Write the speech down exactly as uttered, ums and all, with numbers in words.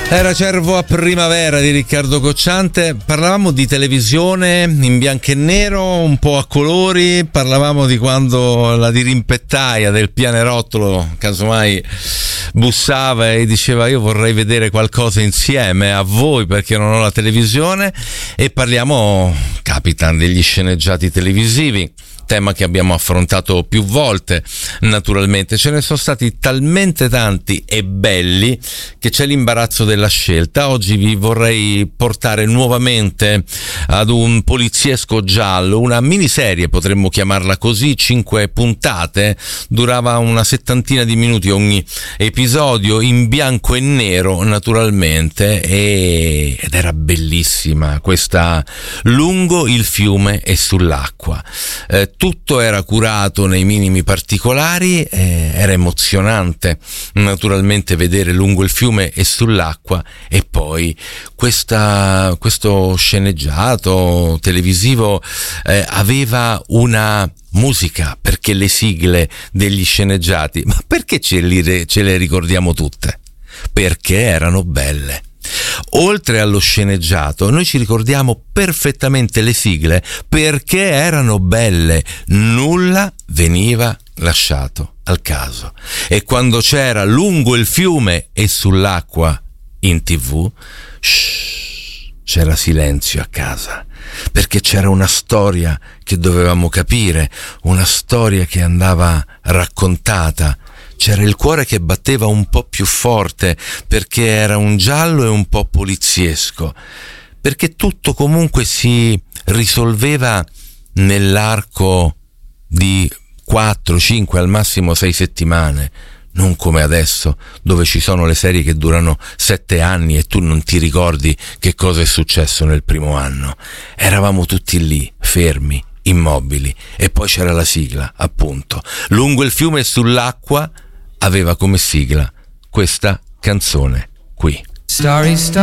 Era Cervo a primavera di Riccardo Cocciante. Parlavamo di televisione in bianco e nero, un po' a colori. Parlavamo di quando la dirimpettaia del pianerottolo casomai bussava e diceva: io vorrei vedere qualcosa insieme a voi perché non ho la televisione. E parliamo, capitan, degli sceneggiati televisivi, tema che abbiamo affrontato più volte. Naturalmente ce ne sono stati talmente tanti e belli che c'è l'imbarazzo della scelta. Oggi vi vorrei portare nuovamente ad un poliziesco giallo, una miniserie potremmo chiamarla così, cinque puntate, durava una settantina di minuti ogni episodio, in bianco e nero naturalmente, e... ed era bellissima questa Lungo il fiume e sull'acqua. Eh, tutto era curato nei minimi particolari, eh, era emozionante naturalmente vedere Lungo il fiume e sull'acqua. E poi questa, questo sceneggiato televisivo eh, aveva una musica, perché le sigle degli sceneggiati, ma perché ce, li, ce le ricordiamo tutte? Perché erano belle. Oltre allo sceneggiato, noi ci ricordiamo perfettamente le sigle perché erano belle, nulla veniva lasciato al caso. E quando c'era Lungo il fiume e sull'acqua in tv, shh, c'era silenzio a casa, perché c'era una storia che dovevamo capire, una storia che andava raccontata. C'era il cuore che batteva un po' più forte perché era un giallo e un po' poliziesco, perché tutto comunque si risolveva nell'arco di quattro, cinque, al massimo sei settimane, non come adesso dove ci sono le serie che durano sette anni e tu non ti ricordi che cosa è successo nel primo anno. Eravamo tutti lì, fermi, immobili, e poi c'era la sigla, appunto. Lungo il fiume e sull'acqua aveva come sigla questa canzone qui. Starry, starry.